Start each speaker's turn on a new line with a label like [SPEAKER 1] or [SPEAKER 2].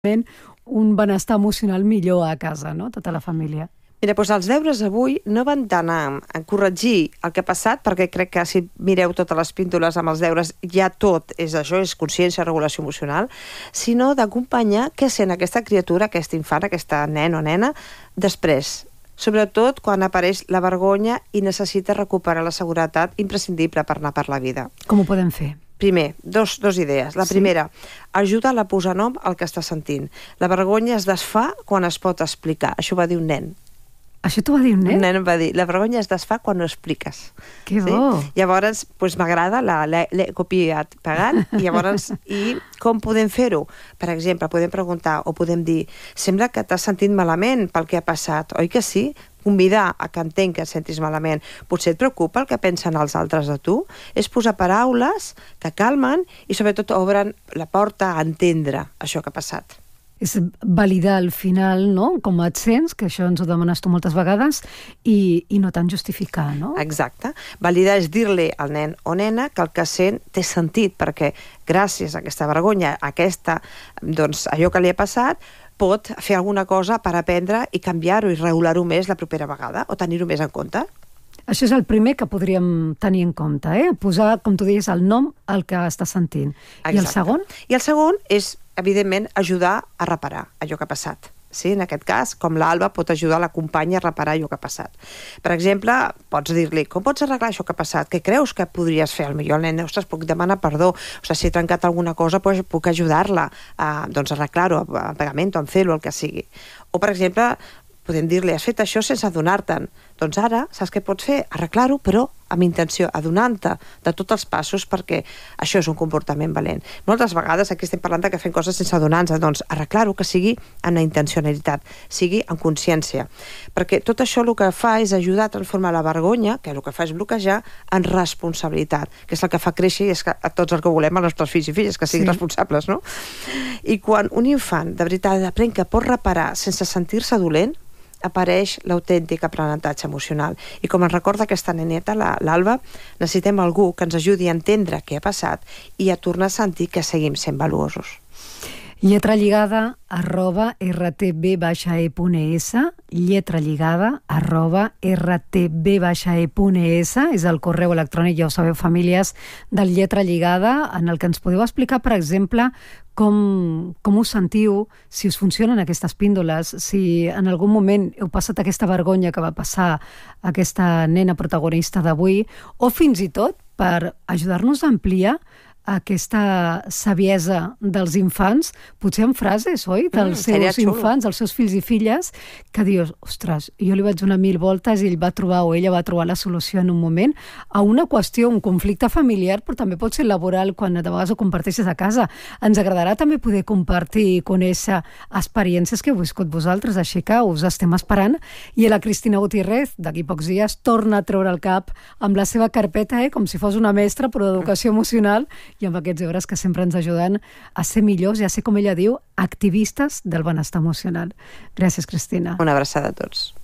[SPEAKER 1] un benestar emocional millor a casa, no? Tota la família.
[SPEAKER 2] Mira, doncs els deures avui no van tant a corregir el que ha passat, perquè crec que si mireu totes les píndoles amb els deures ja tot és això, és consciència, regulació emocional, sinó d'acompanyar què sent aquesta criatura, aquest infant, aquesta nen o nena, després, sobretot quan apareix la vergonya i necessita recuperar la seguretat imprescindible per anar per la vida.
[SPEAKER 1] Com ho podem fer?
[SPEAKER 2] Primer, dos idees. La primera, ajuda-la a posar nom al que està sentint. La vergonya es desfà quan es pot explicar. Això va dir un nen.
[SPEAKER 1] Això t'ho va dir un nen?
[SPEAKER 2] Un nen em va dir, la vergonya es desfà quan ho expliques.
[SPEAKER 1] Que bo!
[SPEAKER 2] Llavors, m'agrada, l'he copiat pagant, i com podem fer-ho? Per exemple, podem preguntar o podem dir, sembla que t'has sentit malament pel que ha passat, oi que sí? Convidar a que entenc que et sentis malament. Potser et preocupa el que pensen els altres de tu? És posar paraules que calmen i sobretot obren la porta a entendre això que ha passat.
[SPEAKER 1] És validar al final, no?, com et sents, que això ens ho demanes tu moltes vegades, i no tant justificar, no?
[SPEAKER 2] Exacte. Validar és dir-li al nen o nena que el que sent té sentit, perquè gràcies a aquesta vergonya, allò que li ha passat, pot fer alguna cosa per aprendre i canviar-ho i regular-ho més la propera vegada, o tenir-ho més en compte.
[SPEAKER 1] Això és el primer que podríem tenir en compte, posar, com tu deies, el nom al que està sentint.
[SPEAKER 2] Exacte.
[SPEAKER 1] I el segon?
[SPEAKER 2] I el segon és, evidentment, ajudar a reparar allò que ha passat. Sí, en aquest cas, com l'Alba pot ajudar la companya a reparar allò que ha passat. Per exemple, pots dir-li, com pots arreglar això que ha passat? Què creus que podries fer? Potser el nen, ostres, puc demanar perdó. Si he trencat alguna cosa, puc ajudar-la a arreglar-ho, a pagament, o en fer-ho, el que sigui. O, per exemple, podem dir-li, has fet això sense adonar-te'n. Doncs ara, saps què pots fer? Arreglar-ho, però amb intenció, adonant-te de tots els passos, perquè això és un comportament valent. Moltes vegades aquí estem parlant que fem coses sense adonar-nos, doncs arreglar-ho que sigui amb la intencionalitat, sigui amb consciència. Perquè tot això el que fa és ajudar a transformar la vergonya, que el que fa és bloquejar, en responsabilitat, que és el que fa créixer i és que a tots els que volem, els nostres fills i filles, que siguin responsables, no? I quan un infant, de veritat, aprèn que pot reparar sense sentir-se dolent, apareix l'autèntic aprenentatge emocional. I com ens recorda aquesta neneta, l'Alba, necessitem algú que ens ajudi a entendre què ha passat i a tornar a sentir que seguim sent valuosos.
[SPEAKER 1] Lletralligada @rtb-e.es, lletralligada@rtb-e.es és el correu electrònic, ja ho sabeu, famílies, del Lletra Lligada, en el que ens podeu explicar, per exemple, com us sentiu, si us funcionen aquestes píndoles, si en algun moment heu passat aquesta vergonya que va passar aquesta nena protagonista d'avui, o fins i tot per ajudar-nos a ampliar aquesta saviesa dels infants, potser en frases, oi? Dels seus infants, dels seus fills i filles, que dius, ostres, jo li vaig donar 1000 voltes i ell va trobar, o ella va trobar la solució en un moment a una qüestió, un conflicte familiar, però també pot ser laboral quan de vegades ho comparteixes a casa. Ens agradarà també poder compartir i conèixer experiències que heu viscut vosaltres, així que us estem esperant. I la Cristina Gutiérrez, d'aquí pocs dies, torna a treure el cap amb la seva carpeta, com si fos una mestra, però d'educació emocional, i amb aquests deures que sempre ens ajuden a ser millors i a ser, com ella diu, activistes del benestar emocional. Gràcies, Cristina.
[SPEAKER 2] Una abraçada a tots.